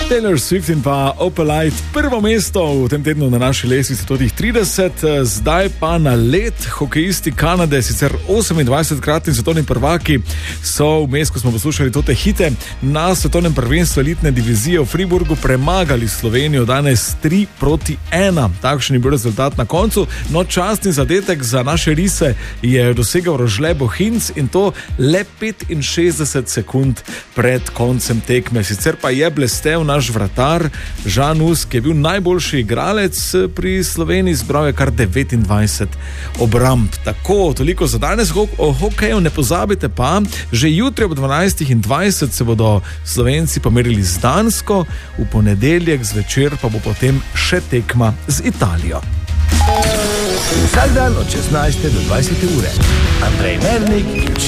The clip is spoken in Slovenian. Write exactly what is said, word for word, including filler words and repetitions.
Taylor Swift in pa Opalite, prvo mesto v tem tednu na naši lestvici tudi trideset, zdaj pa na led. Hokejisti Kanade, sicer osemindvajsetkratni svetovni prvaki, so vmes, ko smo poslušali tote hite, na svetovnem prvenstvu elitne divizije v Friburgu premagali Slovenijo danes tri proti ena. Takšen je bil rezultat na koncu, no častni zadetek za naše rise je dosegal Rožle Bohinc in to le petinšestdeset sekund pred koncem tekme. Sicer pa je blestev naš vratar Žan Us, ki je bil najboljši igralec pri Sloveniji, zbral je kar devetindvajset obramb. Tako, toliko za danes o hokeju, ne pozabite pa, že jutri ob dvanajstih in dvajset se bodo Slovenci pomerili z Dansko, v ponedeljek zvečer pa bo potem še tekma z Italijo. Vsak dan od šestnajste do dvajsete ure. Andrej Mernik